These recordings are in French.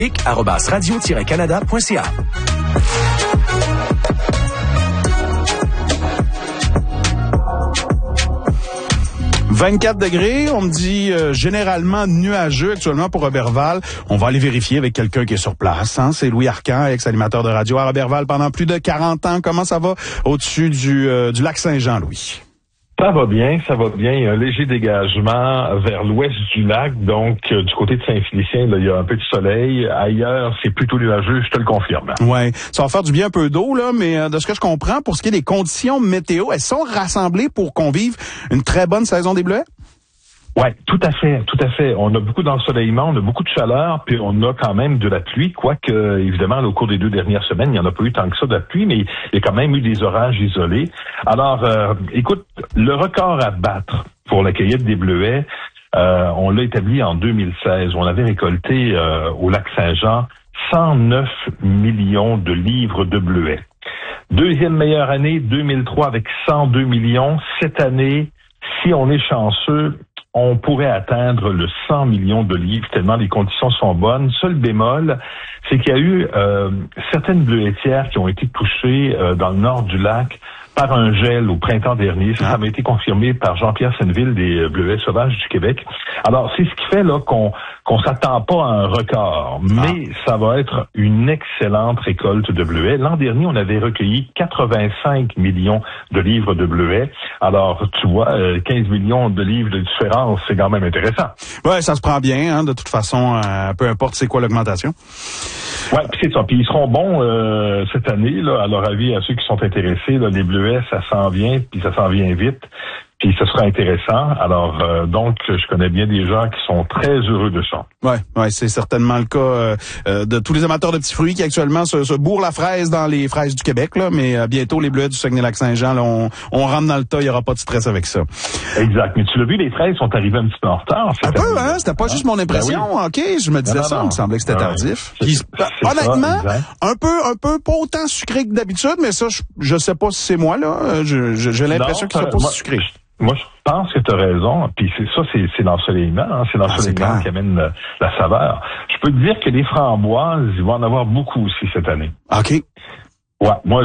radio-canada.ca. 24 degrés, on me dit généralement nuageux actuellement pour Roberval. On va aller vérifier avec quelqu'un qui est sur place. Hein? C'est Louis Arcan, ex-animateur de radio à Roberval pendant plus de 40 ans. Comment ça va au-dessus du lac Saint-Jean, Louis? Ça va bien. Il y a un léger dégagement vers l'ouest du lac, donc du côté de Saint-Félicien, là, il y a un peu de soleil. Ailleurs, c'est plutôt nuageux, je te le confirme. Ouais, ça va faire du bien un peu d'eau, là, mais de ce que je comprends, pour ce qui est des conditions météo, elles sont rassemblées pour qu'on vive une très bonne saison des Bleuets? Ouais, tout à fait. On a beaucoup d'ensoleillement, on a beaucoup de chaleur, puis on a quand même de la pluie, quoique, évidemment, au cours des 2 dernières semaines, il n'y en a pas eu tant que ça de la pluie, mais il y a quand même eu des orages isolés. Alors, écoute, le record à battre pour la cueillette des Bleuets, on l'a établi en 2016. On avait récolté au lac Saint-Jean 109 millions de livres de bleuets. Deuxième meilleure année, 2003, avec 102 millions. Cette année, si on est chanceux, on pourrait atteindre le 100 millions de livres tellement les conditions sont bonnes. Seul bémol, c'est qu'il y a eu certaines bleuetières qui ont été touchées dans le nord du lac par un gel au printemps dernier. Ça m'a été confirmé par Jean-Pierre Senneville des Bleuets sauvages du Québec. Alors, c'est ce qui fait là qu'on s'attend pas à un record, mais ça va être une excellente récolte de bleuets. L'an dernier, on avait recueilli 85 millions de livres de bleuets. Alors, tu vois, 15 millions de livres de différence, c'est quand même intéressant. Ouais, ça se prend bien, hein, de toute façon, peu importe c'est quoi l'augmentation. Ouais, puis c'est ça. Puis ils seront bons cette année, là, à leur avis, à ceux qui sont intéressés. Là, les bleuets, ça s'en vient, puis ça s'en vient vite. Puis ce sera intéressant. Alors, donc, je connais bien des gens qui sont très heureux de ça. Ouais, c'est certainement le cas de tous les amateurs de petits fruits qui actuellement se bourrent la fraise dans les fraises du Québec, là. Mais bientôt, les bleuets du Saguenay-Lac-Saint-Jean, là, on rentre dans le tas, il n'y aura pas de stress avec ça. Exact. Mais tu l'as vu, les fraises sont arrivées un petit peu en retard. Un peu, hein? C'était pas juste mon impression. Ben oui. OK, je me disais ça. Il me semblait que c'était tardif. Puis, honnêtement, ça, un peu pas autant sucré que d'habitude, mais ça, je sais pas si c'est moi, là. J'ai l'impression qu'ils sont pas si sucrés. Moi, je pense que tu as raison. Puis c'est l'ensoleillement. Hein, c'est l'ensoleillement qui amène la saveur. Je peux te dire que les framboises, il va en avoir beaucoup aussi cette année. OK. Ouais, moi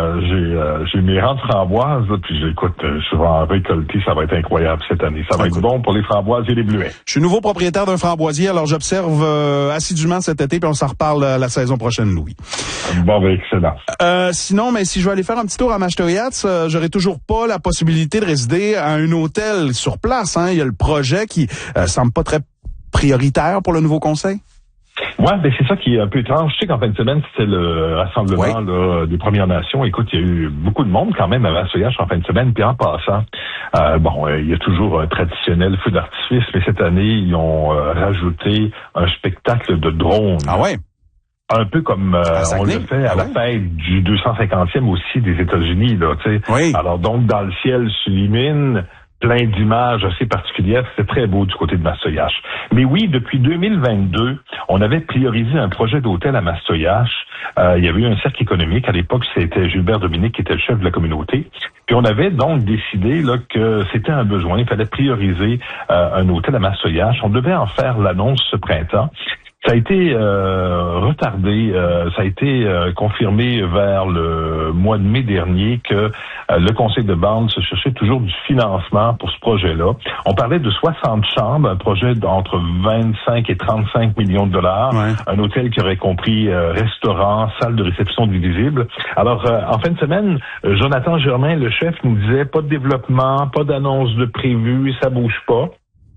j'ai mes rangs de framboises, là, puis j'écoute, je vais en récolter, ça va être incroyable cette année. Ça va être bon pour les framboises et les bleuets. Je suis nouveau propriétaire d'un framboisier, alors j'observe assidûment cet été, puis on s'en reparle la saison prochaine, Louis. Bon, ben excellent. Sinon, mais si je vais aller faire un petit tour à Mashtoyats, j'aurai toujours pas la possibilité de résider à un hôtel sur place. Hein. Il y a le projet qui semble pas très prioritaire pour le nouveau conseil. Ouais, ben c'est ça qui est un peu étrange. Je sais qu'en fin de semaine, c'était le rassemblement là, des Premières Nations. Écoute, il y a eu beaucoup de monde quand même à Massoyage en fin de semaine. Puis en passant, il y a toujours un traditionnel feu d'artifice, mais cette année, ils ont rajouté un spectacle de drones. Ah ouais? Un peu comme on le fait à la fête du 250e aussi des États-Unis, là, tu sais. Oui. Alors donc, dans le ciel s'illumine plein d'images assez particulières. C'était très beau du côté de Massoyage. Mais oui, depuis 2022, on avait priorisé un projet d'hôtel à Massoyage. Il y avait eu un cercle économique. À l'époque, c'était Gilbert Dominique qui était le chef de la communauté. Puis on avait donc décidé là que c'était un besoin. Il fallait prioriser un hôtel à Massoyage. On devait en faire l'annonce ce printemps. Ça a été retardé, ça a été confirmé vers le mois de mai dernier que le conseil de bande se cherchait toujours du financement pour ce projet-là. On parlait de 60 chambres, un projet d'entre 25 et 35 millions de dollars, un hôtel qui aurait compris restaurant, salle de réception divisible. Alors, en fin de semaine, Jonathan Germain, le chef, nous disait pas de développement, pas d'annonce de prévu, ça bouge pas.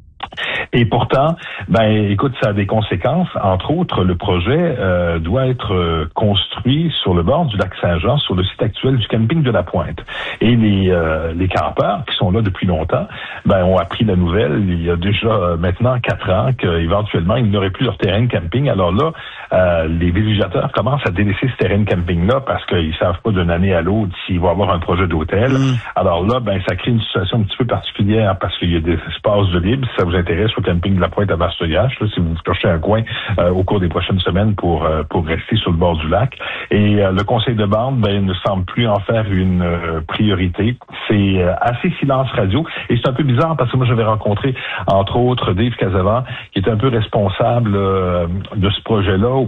Et pourtant, écoute, ça a des conséquences. Entre autres, le projet doit être construit sur le bord du lac Saint-Jean, sur le site actuel du camping de la Pointe. Et les campeurs qui sont là depuis longtemps, ont appris la nouvelle il y a déjà maintenant 4 ans qu'éventuellement ils n'auraient plus leur terrain de camping. Alors là, les villégisateurs commencent à délaisser ce terrain de camping-là parce qu'ils savent pas d'une année à l'autre s'il va y avoir un projet d'hôtel. Alors là, ça crée une situation un petit peu particulière parce qu'il y a des espaces de libre. Si ça vous intéresse, au camping de la Pointe à Massoyage, si vous cherchez un coin au cours des prochaines semaines pour rester sur le bord du lac. Et le conseil de bande ne semble plus en faire une priorité. C'est assez silence radio. Et c'est un peu bizarre parce que moi, j'avais rencontré, entre autres, Dave Casavant, qui était un peu responsable de ce projet-là,